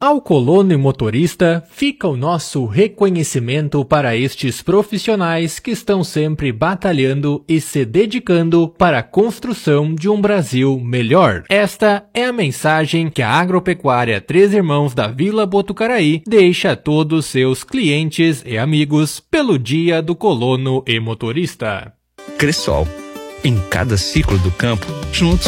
Ao colono e motorista, fica o nosso reconhecimento para estes profissionais que estão sempre batalhando e se dedicando para a construção de um Brasil melhor. Esta é a mensagem que a Agropecuária Três Irmãos da Vila Botucaraí deixa a todos seus clientes e amigos pelo Dia do Colono e Motorista. Cressol, em cada ciclo do campo, juntos.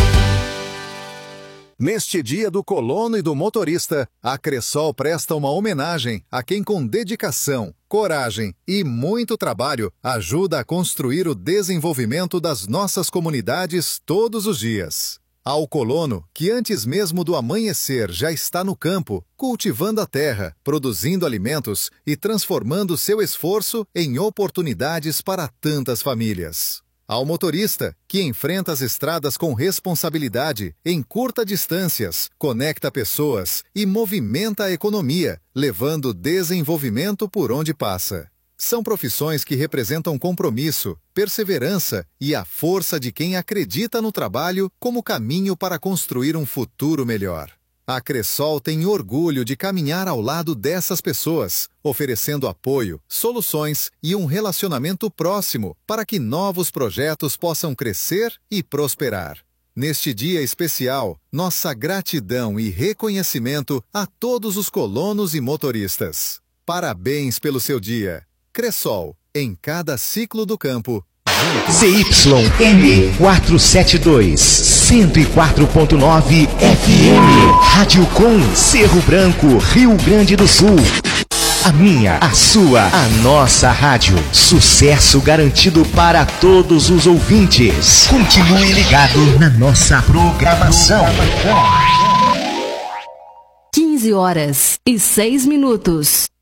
Neste Dia do Colono e do Motorista, a Cressol presta uma homenagem a quem com dedicação, coragem e muito trabalho ajuda a construir o desenvolvimento das nossas comunidades todos os dias. Ao colono, que antes mesmo do amanhecer já está no campo, cultivando a terra, produzindo alimentos e transformando seu esforço em oportunidades para tantas famílias. Ao motorista, que enfrenta as estradas com responsabilidade, encurta distâncias, conecta pessoas e movimenta a economia, levando desenvolvimento por onde passa. São profissões que representam compromisso, perseverança e a força de quem acredita no trabalho como caminho para construir um futuro melhor. A Cressol tem orgulho de caminhar ao lado dessas pessoas, oferecendo apoio, soluções e um relacionamento próximo para que novos projetos possam crescer e prosperar. Neste dia especial, nossa gratidão e reconhecimento a todos os colonos e motoristas. Parabéns pelo seu dia. Cressol, em cada ciclo do campo. ZYM 472, 104.9 FM, Rádio Com, Cerro Branco, Rio Grande do Sul. A minha, a sua, a nossa rádio. Sucesso garantido para todos os ouvintes. Continue ligado na nossa programação. 15 horas e 6 minutos.